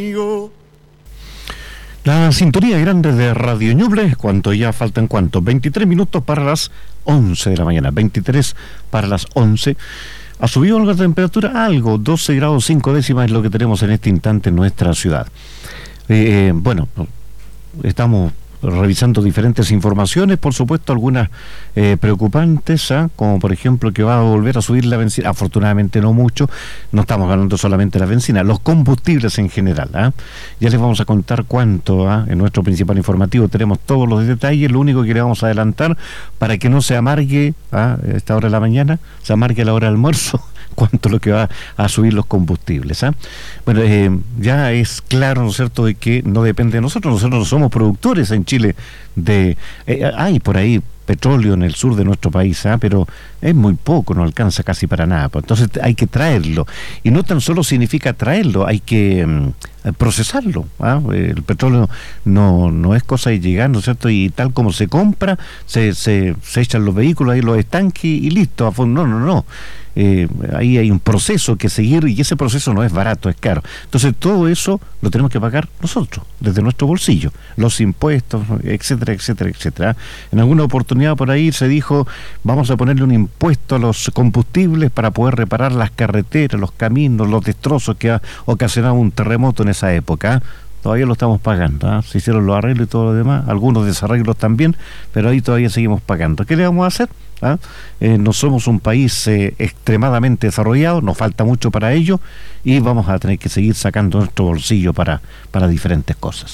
La sintonía grande de Radio Ñuble, cuando ya faltan 23 minutos para las 11 de la mañana, 23 para las 11. Ha subido la temperatura algo, 12 grados 5 décimas es lo que tenemos en este instante en nuestra ciudad. Bueno, estamos revisando diferentes informaciones, por supuesto algunas preocupantes, como por ejemplo que va a volver a subir la benzina. Afortunadamente no mucho, no estamos ganando solamente la benzina, los combustibles en general. Ya les vamos a contar cuánto. En nuestro principal informativo tenemos todos los detalles. Lo único que le vamos a adelantar para que no se amargue a esta hora de la mañana, se amargue a la hora del almuerzo, cuánto es lo que va a subir los combustibles. Bueno, ya es claro, ¿no es cierto?, de que no depende de nosotros no somos productores en Chile de... hay por ahí petróleo en el sur de nuestro país, pero es muy poco, no alcanza casi para nada. Entonces hay que traerlo, y no tan solo significa traerlo, hay que procesarlo. El petróleo no es cosa de llegar, ¿no es cierto?, y tal como se compra, se echan los vehículos ahí, los estanques y listo. No. Ahí hay un proceso que seguir, y ese proceso no es barato, es caro. Entonces todo eso lo tenemos que pagar nosotros, desde nuestro bolsillo, los impuestos, etcétera. En alguna oportunidad por ahí se dijo, vamos a ponerle un impuesto a los combustibles para poder reparar las carreteras, los caminos, los destrozos que ha ocasionado un terremoto en esa época. Todavía lo estamos pagando. Se hicieron los arreglos y todo lo demás, algunos desarreglos también, pero ahí todavía seguimos pagando. ¿Qué le vamos a hacer? No somos un país extremadamente desarrollado, nos falta mucho para ello, y vamos a tener que seguir sacando nuestro bolsillo para diferentes cosas.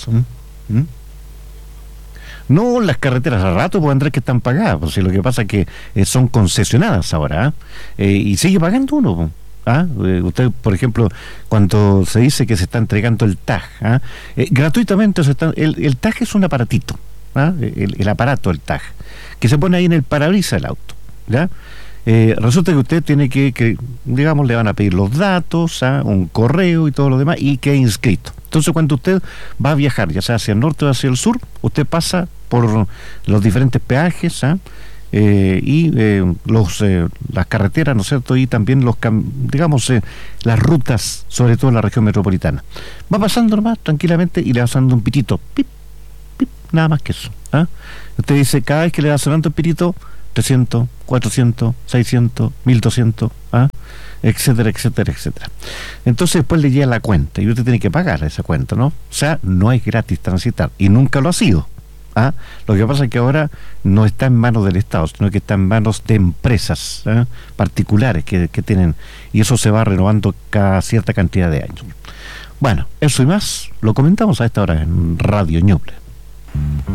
No, las carreteras a rato, pues, Andrés, que están pagadas, pues, si lo que pasa es que son concesionadas ahora, y sigue pagando uno. Usted, por ejemplo, cuando se dice que se está entregando el TAG, gratuitamente el TAG es un aparatito, el aparato del TAG, que se pone ahí en el parabrisas del auto, ¿ya? Resulta que usted tiene que, digamos, le van a pedir los datos, un correo y todo lo demás, y queda inscrito. Entonces, cuando usted va a viajar, ya sea hacia el norte o hacia el sur, usted pasa por los diferentes peajes, y las carreteras, ¿no es cierto?, y también las rutas, sobre todo en la región metropolitana. Va pasando nomás tranquilamente y le va sonando un pitito, pip, pip, nada más que eso. Usted dice, cada vez que le va sonando el pitito, 300, 400, 600, 1200, etcétera. Entonces después le llega la cuenta y usted tiene que pagar esa cuenta, ¿no? O sea, no es gratis transitar, y nunca lo ha sido. Lo que pasa es que ahora no está en manos del Estado, sino que está en manos de empresas particulares que tienen, y eso se va renovando cada cierta cantidad de años. Bueno, eso y más lo comentamos a esta hora en Radio Ñuble.